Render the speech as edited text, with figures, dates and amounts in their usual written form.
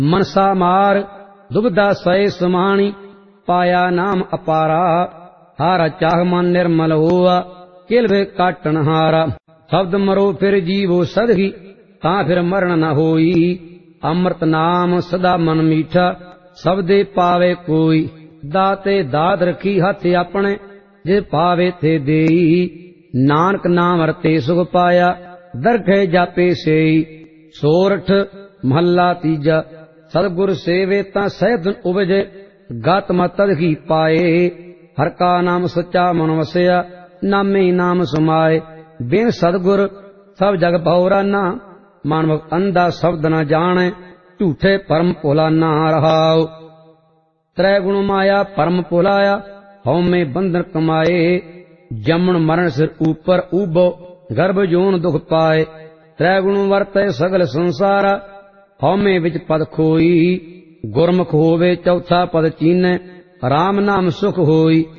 मनसा मार दुबदा सय समाणी, पाया नाम अपारा, हारा चाह मन निर्मल होआ, किलवे काटन हारा। शब्द मरो फिर जीवो सदही, तां फिर मरण न होई, अमृत नाम सदा मन मीठा, सबदे पावे कोई। दाते दात रखी हथ अपने, जे पावे थे देई, नानक नाम रते सुख पाया, दरखे जापे सेई। सोरठ महला तीजा, सतगुर सेवे तां सहत उपजे, गत मत तदही पाए, हर का नाम सच्चा मन वसया, नामे नाम समाए। बिन सतगुर सब जग भौराना, मानव अंधा शब्द न जाने, झूठे परम भोला ना रहाओ। त्रै गुण माया परम भुलाया, हौमे बंधन कमाए, जमन मरण सिर ऊपर उबो, गर्भ जोन दुख पाए। त्रै गुण वरतै सगल संसारा, हौमे विच पद खोई, गुरमुख होवे चौथा पद चीनै, राम नाम सुख होई।